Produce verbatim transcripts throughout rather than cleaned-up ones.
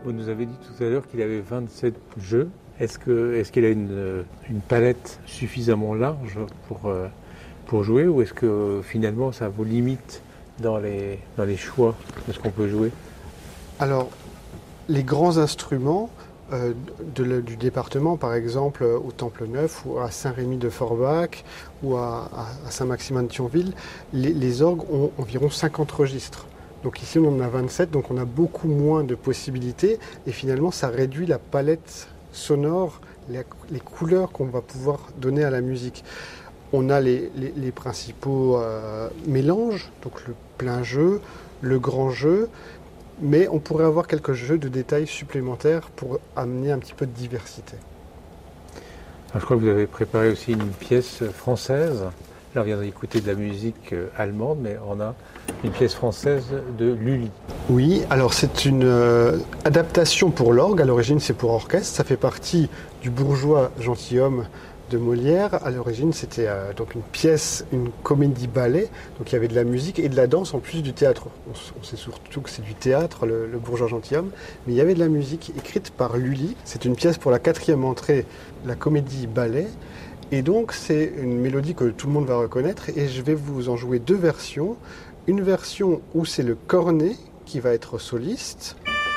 Vous nous avez dit tout à l'heure qu'il avait vingt-sept jeux. Est-ce que, est-ce qu'il a une, une palette suffisamment large pour, euh, pour jouer, ou est-ce que finalement ça vous limite dans les, dans les choix de ce qu'on peut jouer? Alors, les grands instruments euh, de, du département, par exemple au Temple Neuf ou à Saint-Rémy-de-Forbach ou à, à, à Saint-Maximin de Thionville, les, les orgues ont environ cinquante registres. Donc ici on en a vingt-sept, donc on a beaucoup moins de possibilités et finalement ça réduit la palette sonore, les, les couleurs qu'on va pouvoir donner à la musique. On a les, les, les principaux euh, mélanges, donc le plein jeu, le grand jeu, mais on pourrait avoir quelques jeux de détails supplémentaires pour amener un petit peu de diversité. Alors, je crois que vous avez préparé aussi une pièce française. Là, on vient d'écouter de la musique allemande, mais on a une pièce française de Lully. Oui, alors c'est une euh, adaptation pour l'orgue. À l'origine, c'est pour orchestre. Ça fait partie du Bourgeois gentilhomme de Molière. À l'origine, c'était euh, donc une pièce, une comédie-ballet. Donc il y avait de la musique et de la danse en plus du théâtre. On, on sait surtout que c'est du théâtre, le, le Bourgeois gentilhomme. Mais il y avait de la musique écrite par Lully. C'est une pièce pour la quatrième entrée, la comédie-ballet. Et donc c'est une mélodie que tout le monde va reconnaître et je vais vous en jouer deux versions. Une version où c'est le cornet qui va être soliste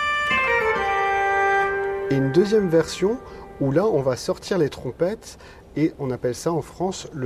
et une deuxième version où là on va sortir les trompettes et on appelle ça en France le